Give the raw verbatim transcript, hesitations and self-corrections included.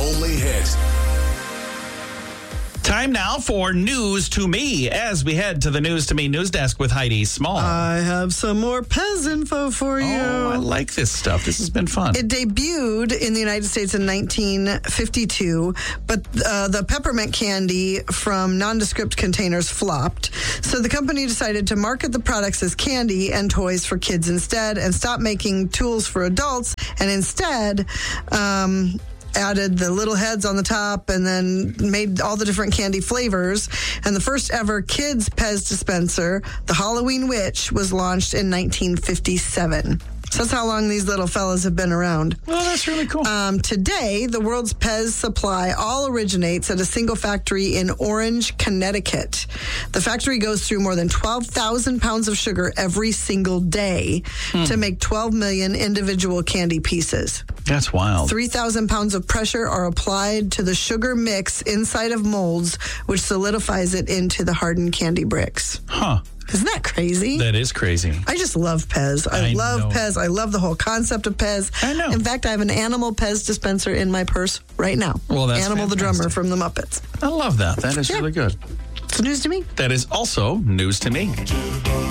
only hit. Time now for News to Me as we head to the News to Me news desk with Heidi Small. I have some more Pez info for you. Oh, I like this stuff. This has been fun. It debuted in the United States in nineteen fifty-two, but uh, the peppermint candy from nondescript containers flopped. So the company decided to market the products as candy and toys for kids instead and stop making tools for adults and instead... Um, added the little heads on the top and then made all the different candy flavors. And the first ever kids Pez dispenser, the Halloween Witch, was launched in nineteen fifty-seven. So that's how long these little fellas have been around. Well, that's really cool. Um, today, the world's Pez supply all originates at a single factory in Orange, Connecticut. The factory goes through more than twelve thousand pounds of sugar every single day hmm. to make twelve million individual candy pieces. That's wild. three thousand pounds of pressure are applied to the sugar mix inside of molds, which solidifies it into the hardened candy bricks. Huh. Isn't that crazy? That is crazy. I just love Pez. I, I love know. Pez. I love the whole concept of Pez. I know. In fact, I have an animal Pez dispenser in my purse right now. Well, that's Animal the fantastic. drummer from the Muppets. I love that. That is Yeah. really good. It's news to me. That is also news to me.